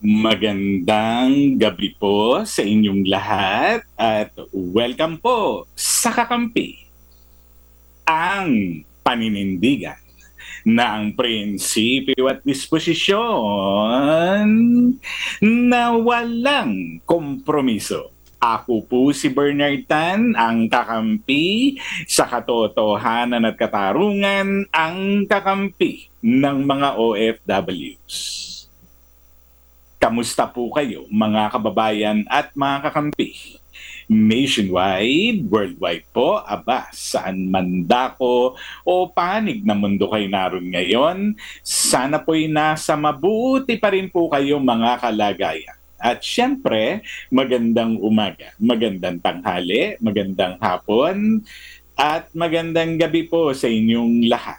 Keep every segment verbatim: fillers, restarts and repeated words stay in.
Magandang gabi po sa inyong lahat at welcome po sa Kakampi, ang paninindigan na ang prinsipyo at disposisyon na walang kompromiso. Ako po si Bernard Tan, ang kakampi sa katotohanan at katarungan, ang kakampi ng mga O F Ws. Kamusta po kayo mga kababayan at mga kakampi? Nationwide, worldwide po, aba, saan man dako o panig na mundo kayo naroon ngayon, sana po'y nasa mabuti pa rin po kayo mga kalagayan. At syempre, magandang umaga, magandang tanghali, magandang hapon, at magandang gabi po sa inyong lahat.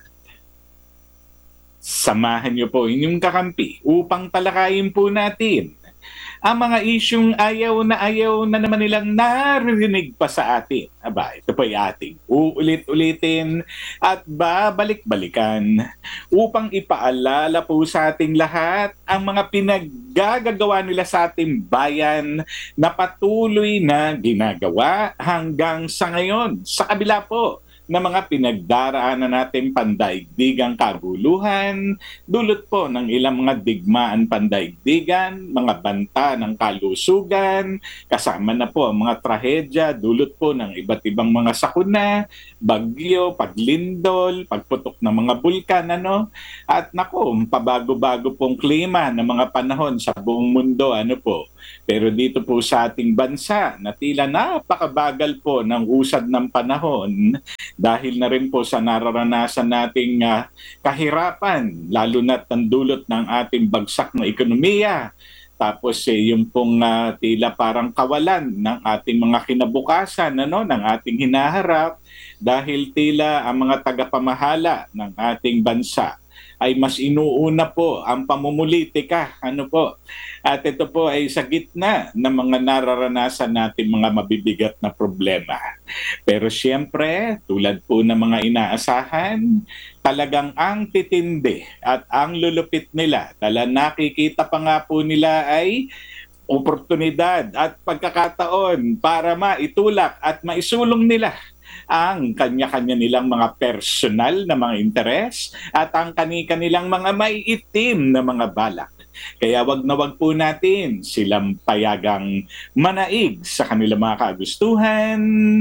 Samahan niyo po inyong kakampi upang talakayin po natin ang mga isyung ayaw na ayaw na naman nilang narinig pa sa atin. Aba, ito po ay ating uulit-ulitin at babalik-balikan upang ipaalala po sa ating lahat ang mga pinaggagawa nila sa ating bayan na patuloy na ginagawa hanggang sa ngayon. Sa kabila po na mga pinagdaraanan natin pandaigdigang kaguluhan, dulot po ng ilang mga digmaan pandaigdigan, mga banta ng kalusugan, kasama na po ang mga trahedya, dulot po ng iba't ibang mga sakuna, bagyo, paglindol, pagputok ng mga bulkan, ano? At nako, pabago-bago pong klima ng mga panahon sa buong mundo, ano po. Pero dito po sa ating bansa, na tila napakabagal po ng usad ng panahon, dahil na rin po sa nararanasan nating uh, kahirapan, lalo na't ang dulot ng ating bagsak na ekonomiya. Tapos eh, yung pong uh, tila parang kawalan ng ating mga kinabukasan, ano, ng ating hinaharap, dahil tila ang mga tagapamahala ng ating bansa ay mas inuuna po ang pamumulitika. Ano po? At ito po ay sa gitna ng mga nararanasan natin mga mabibigat na problema. Pero siyempre, tulad po ng mga inaasahan, talagang ang titindi at ang lulupit nila, tala nakikita pa nga po nila ay oportunidad at pagkakataon para maitulak at maisulong nila ang kanya-kanya nilang mga personal na mga interes at ang kani-kanilang mga maiitim na mga balak. Kaya wag na wag po natin silang payagang manaig sa kanilang mga kagustuhan.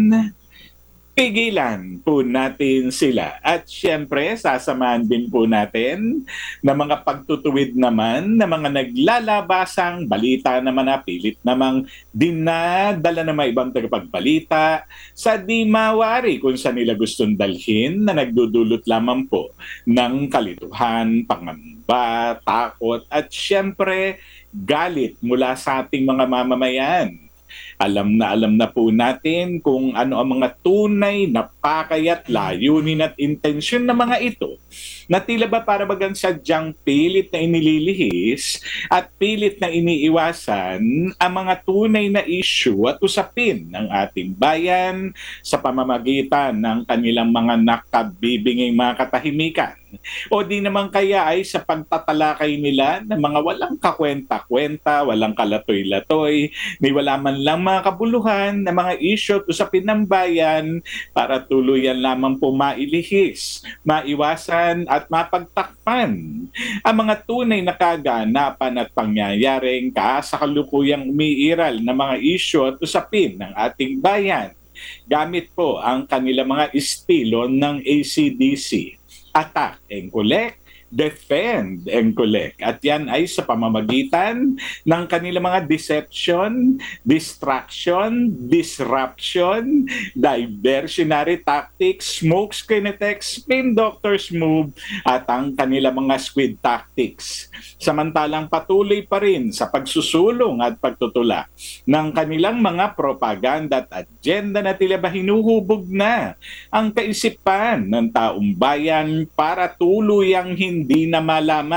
Pigilan po natin sila. At syempre, sasamahan din po natin na mga pagtutuwid naman na mga naglalabasang balita naman na pilit namang dinadala na may ibang tagapagbalita sa di mawari kung saan nila gustong dalhin na nagdudulot lamang po ng kalituhan, pangamba, takot at syempre galit mula sa ating mga mamamayan. Alam na alam na po natin kung ano ang mga tunay na pakayat, layunin at intensyon ng mga ito na tila ba para bagang sadyang pilit na inililihis at pilit na iniiwasan ang mga tunay na issue at usapin ng ating bayan sa pamamagitan ng kanilang mga nakabibinging mga katahimikan. O di naman kaya ay sa pagtatalakay nila ng mga walang kakwenta-kwenta, walang kalatoy-latoy, may wala man lang mga kabuluhan na mga issue at usapin ng bayan para tuluyan lamang po mailihis, maiwasan at mapagtakpan ang mga tunay na kaganapan at pangyayaring kasakalukuyang umiiral na mga issue at usapin ng ating bayan. Gamit po ang kanilang mga estilo ng A C D C. Attack and collect, defend and collect. At yan ay sa pamamagitan ng kanilang mga deception, distraction, disruption, diversionary tactics, smokescreen attacks, spin doctor's move, at ang kanilang mga squid tactics. Samantalang patuloy pa rin sa pagsusulong at pagtutula ng kanilang mga propaganda at agenda na tila ba hinuhubog na ang kaisipan ng taong bayan para tuluyang hindi na malaman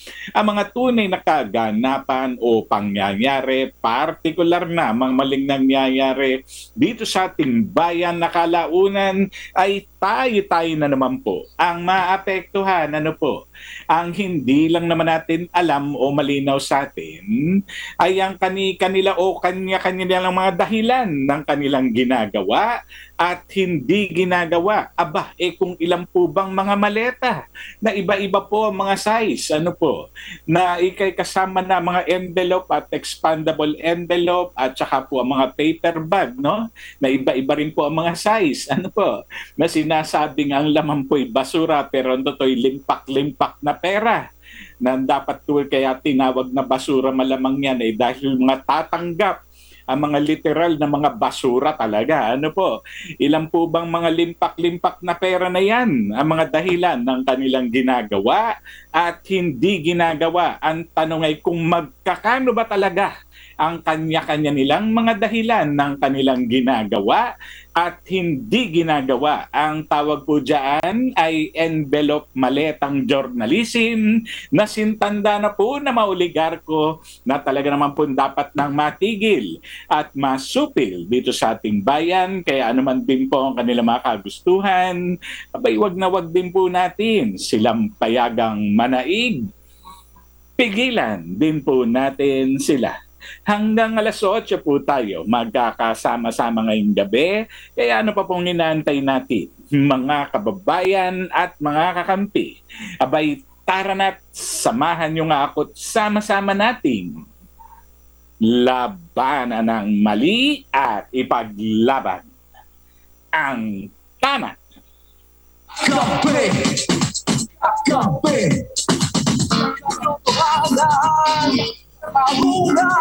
ang mga tunay na kaganapan o pangyayari, partikular na mga maling nangyayari dito sa ating bayan na kalaunan ay tayo-tayo na naman po ang maapektuhan. Ano po? Ang hindi lang naman natin alam o malinaw sa atin ay ang kani-kanila o kanya-kanya lang mga dahilan ng kanilang ginagawa at hindi ginagawa. Aba, eh kung ilan po bang mga maleta na iba-iba po ang mga size, ano po, na ikay kasama na mga envelope at expandable envelope at saka po ang mga paper bag, no? Na iba-iba rin po ang mga size, ano po, na sinasabing ang laman po'y basura pero ang toto'y limpak-limpak na pera na dapat po kaya tinawag na basura malamang yan eh dahil mga tatanggap ang mga literal na mga basura talaga. Ano po? Ilan po bang mga limpak-limpak na pera na yan ang mga dahilan ng kanilang ginagawa at hindi ginagawa? Ang tanong ay kung magkakano ba talaga ang kanya-kanya nilang mga dahilan ng kanilang ginagawa at hindi ginagawa. Ang tawag po dyan ay envelope maletang journalism na sintanda na po na maoligarko na talaga naman po dapat nang matigil at masupil dito sa ating bayan. Kaya anuman din po ang kanilang mga kagustuhan, abay wag na wag din po natin silang payagang manaig. Pigilan din po natin sila. Hanggang alas otso po tayo magkakasama-sama ngayong gabi. Kaya ano pa pong inaantay natin, mga kababayan at mga kakampi? Abay, tara na't samahan nyo nga ako't sama-sama nating labanan ng mali at ipaglaban ang tama. Kape! Kape! Kape!